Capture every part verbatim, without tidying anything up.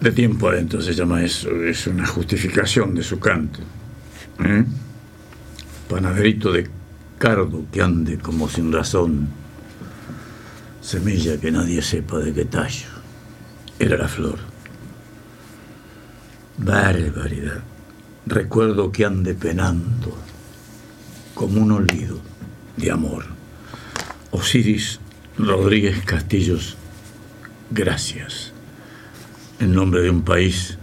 De tiempo adentro se llama eso, es una justificación de su canto. ¿Eh? Panaderito de cardo que ande como sin razón, semilla que nadie sepa de qué tallo, era la flor. Barbaridad, recuerdo que ande penando como un olvido de amor. Osiris Rodríguez Castillos, gracias. En nombre de un país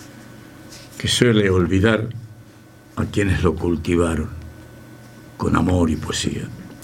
que suele olvidar a quienes lo cultivaron con amor y poesía.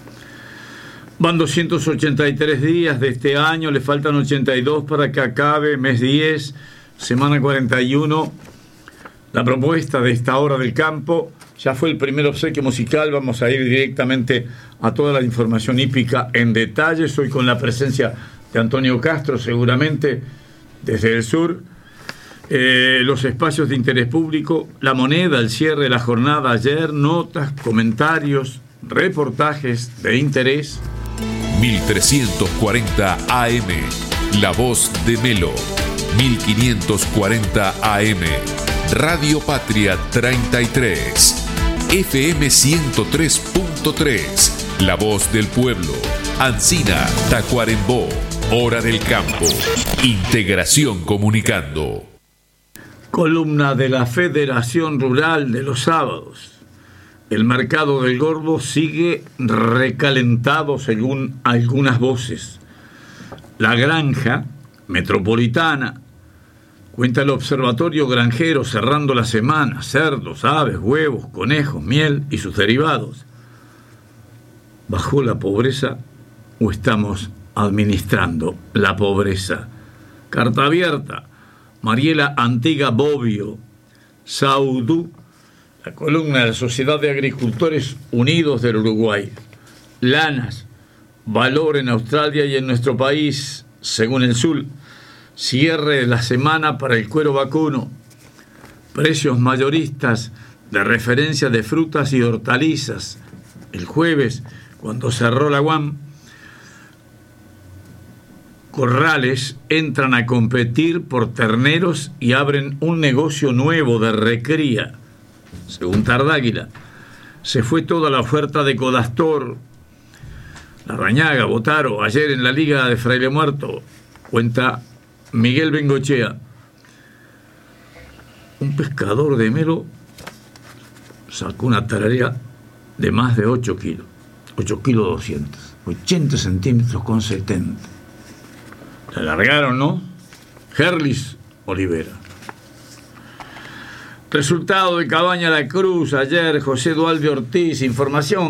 Van doscientos ochenta y tres días de este año, le faltan ochenta y dos para que acabe, mes diez, semana cuarenta y uno. La propuesta de esta hora del campo, ya fue el primer obsequio musical, vamos a ir directamente a toda la información hípica en detalle. Hoy con la presencia de Antonio Castro, seguramente, desde el sur. Eh, los espacios de interés público, La Moneda, el cierre de la jornada ayer, notas, comentarios, reportajes de interés. mil trescientos cuarenta A M, La Voz de Melo. mil quinientos cuarenta A M, Radio Patria treinta y tres. F M ciento tres punto tres, La Voz del Pueblo. Ancina, Tacuarembó. Hora del Campo. Integración Comunicando. Columna de la Federación Rural de los sábados. El mercado del Gordo sigue recalentado según algunas voces. La granja metropolitana, cuenta el Observatorio Granjero, cerrando la semana, cerdos, aves, huevos, conejos, miel y sus derivados. ¿Bajó la pobreza o estamos administrando la pobreza? Carta abierta. Mariela Antiga Bobbio, Saudú, la columna de la Sociedad de Agricultores Unidos del Uruguay. Lanas, valor en Australia y en nuestro país, según el S U L. Cierre de la semana para el cuero vacuno. Precios mayoristas de referencia de frutas y hortalizas. El jueves, cuando cerró la U A M, Corrales entran a competir por terneros y abren un negocio nuevo de recría. Según Tardáguila, se fue toda la oferta de Codastor, Larrañaga, Botaro, ayer en la Liga de Fraile Muerto, cuenta Miguel Bengochea. Un pescador de Melo sacó una tararea de más de ocho kilos, ocho kilos doscientos, ochenta centímetros con setenta. Le largaron, ¿no? Gerlis Olivera. Resultado de Cabaña La Cruz ayer, José Dualde Ortiz, información